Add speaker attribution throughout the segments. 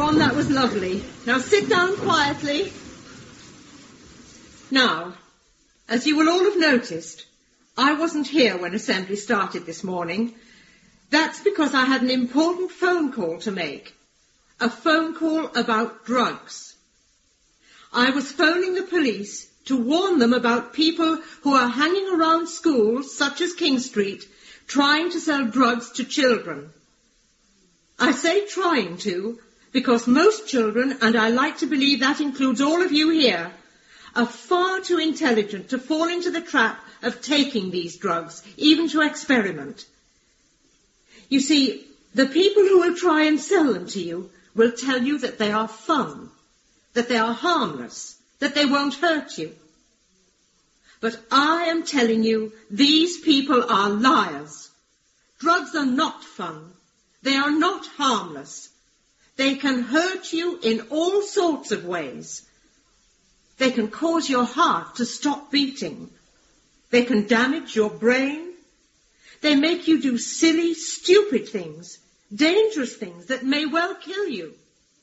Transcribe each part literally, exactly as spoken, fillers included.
Speaker 1: Ron, that was lovely. Now sit down quietly. Now, as you will all have noticed, I wasn't here when Assembly started this morning. That's because I had an important phone call to make. A phone call about drugs. I was phoning the police to warn them about people who are hanging around schools, such as King Street, trying to sell drugs to children. I say trying to, because most children, and I like to believe that includes all of you here, are far too intelligent to fall into the trap of taking these drugs, even to experiment. You see, the people who will try and sell them to you will tell you that they are fun, that they are harmless, that they won't hurt you. But I am telling you, these people are liars. Drugs are not fun. They are not harmless. They can hurt you in all sorts of ways. They can cause your heart to stop beating. They can damage your brain. They make you do silly, stupid things, dangerous things that may well kill you.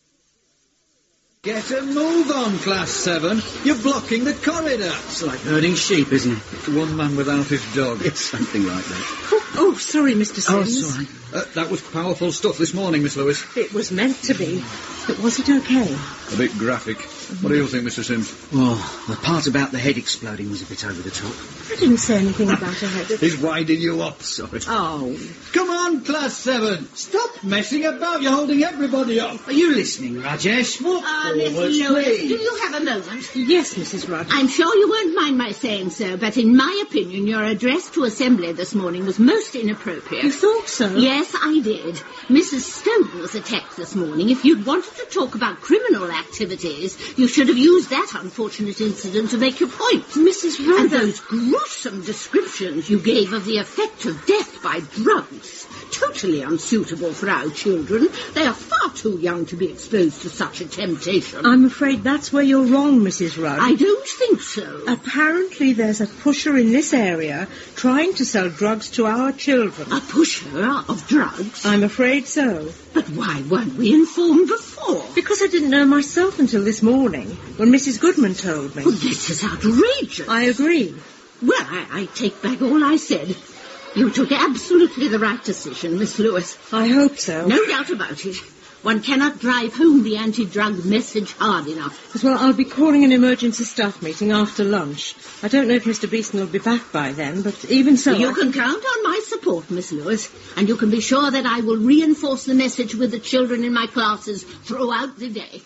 Speaker 2: Get a move on, Class seven. You're blocking the corridor.
Speaker 3: It's like herding sheep, isn't it?
Speaker 2: One man without his dog.
Speaker 3: It's something like that.
Speaker 1: Oh, oh sorry, Mister Sims.
Speaker 3: Oh, sorry.
Speaker 2: Uh, that was powerful stuff this morning, Miss Lewis.
Speaker 1: It was meant to be. But was it okay?
Speaker 2: A bit graphic. What do you think, Mister Sims?
Speaker 3: Well, the part about the head exploding was a bit over the top.
Speaker 1: I didn't say anything about a head.
Speaker 2: He's winding you up, sorry.
Speaker 1: Oh.
Speaker 2: Come on, Class seven. Stop messing about. You're holding everybody up.
Speaker 3: Are you listening, Rajesh? What?
Speaker 4: Ah, Miss Lewis, do you have a moment?
Speaker 1: Yes, Missus Rudd.
Speaker 4: I'm sure you won't mind my saying so, but in my opinion, your address to Assembly this morning was most inappropriate.
Speaker 1: You thought so?
Speaker 4: Yes, I did. Missus Stone was attacked this morning. If you'd wanted to talk about criminal activities, you should have used that unfortunate incident to make your point.
Speaker 1: Missus Rudd.
Speaker 4: And those gruesome descriptions you gave of the effect of death by drugs. Totally unsuitable for our children. They are far too young to be exposed to such a temptation.
Speaker 1: I'm afraid that's where you're wrong, Missus Rudd.
Speaker 4: I don't think so.
Speaker 1: Apparently there's a pusher in this area trying to sell drugs to our children.
Speaker 4: A pusher of drugs?
Speaker 1: I'm afraid so.
Speaker 4: But why weren't we informed before?
Speaker 1: Because I didn't know myself until this morning, when Missus Goodman told me.
Speaker 4: Well, this is outrageous.
Speaker 1: I agree.
Speaker 4: Well, I, I take back all I said. You took absolutely the right decision, Miss Lewis.
Speaker 1: I hope so.
Speaker 4: No doubt about it. One cannot drive home the anti-drug message hard enough.
Speaker 1: As well, I'll be calling an emergency staff meeting after lunch. I don't know if Mister Beeston will be back by then, but even so...
Speaker 4: You
Speaker 1: I...
Speaker 4: can count on my support, Miss Lewis, and you can be sure that I will reinforce the message with the children in my classes throughout the day.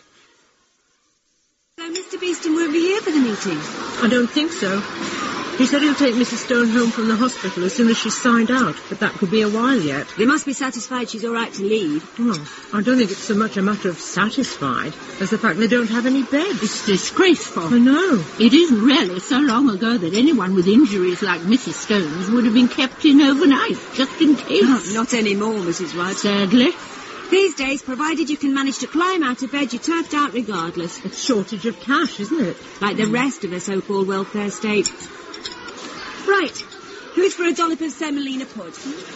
Speaker 5: So Mister Beeston won't be here for the meeting?
Speaker 1: I don't think so. He said he'll take Missus Stone home from the hospital as soon as she's signed out, but that could be a while yet.
Speaker 5: They must be satisfied she's all right to leave.
Speaker 1: Well, I don't think it's so much a matter of satisfied as the fact they don't have any beds.
Speaker 4: It's disgraceful.
Speaker 1: I know.
Speaker 4: It isn't really so long ago that anyone with injuries like Missus Stone's would have been kept in overnight, just in case.
Speaker 5: Oh, not anymore, Missus Rudd.
Speaker 4: Sadly.
Speaker 5: These days, provided you can manage to climb out of bed, you're turfed out regardless.
Speaker 1: It's shortage of cash, isn't it?
Speaker 5: Like the rest of the so-called welfare state. Right. Who's for a dollop of semolina pud?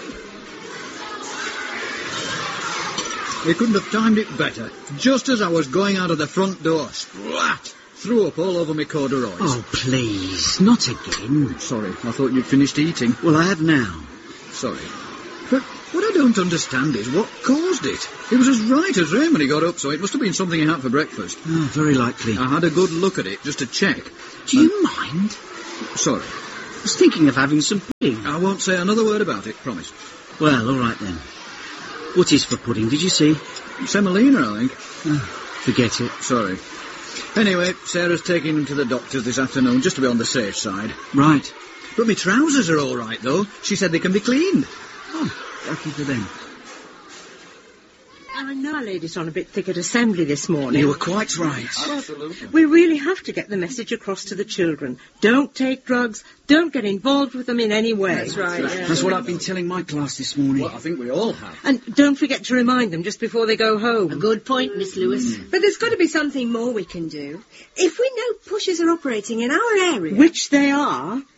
Speaker 2: You couldn't have timed it better. Just as I was going out of the front door, splat! Threw up all over me corduroys.
Speaker 3: Oh, please, not again.
Speaker 2: Sorry, I thought you'd finished eating.
Speaker 3: Well, I have now.
Speaker 2: Sorry. But what I don't understand is what caused it. It was as right as rain when he got up, so it must have been something he had for breakfast.
Speaker 3: Oh, very likely.
Speaker 2: I had a good look at it, just to check.
Speaker 3: Do you mind?
Speaker 2: Sorry.
Speaker 3: I was thinking of having some pudding.
Speaker 2: I won't say another word about it, promise.
Speaker 3: Well, all right then. What is for pudding, did you see?
Speaker 2: Semolina, I think.
Speaker 3: Oh, forget it.
Speaker 2: Sorry. Anyway, Sarah's taking him to the doctor's this afternoon, just to be on the safe side.
Speaker 3: Right.
Speaker 2: But my trousers are all right, though. She said they can be cleaned.
Speaker 3: Oh, lucky for them.
Speaker 1: I know I laid it on a bit thick at Assembly this morning.
Speaker 3: You were quite right.
Speaker 2: Absolutely.
Speaker 1: We really have to get the message across to the children. Don't take drugs. Don't get involved with them in any way.
Speaker 2: That's right. Yeah.
Speaker 3: That's what I've been telling my class this morning.
Speaker 2: Well, I think we all have.
Speaker 1: And don't forget to remind them just before they go home.
Speaker 4: A good point, Miss Lewis.
Speaker 5: Mm. But there's got to be something more we can do. If we know pushers are operating in our area...
Speaker 1: Which they are,